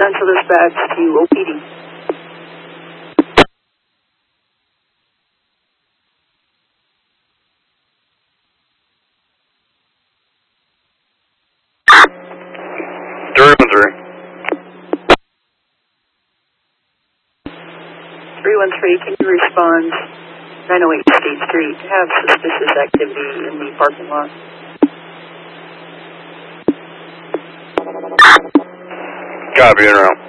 Central Dispatch to OPD. Can you respond 908 State Street? Have suspicious activity in the parking lot. Copy, en route.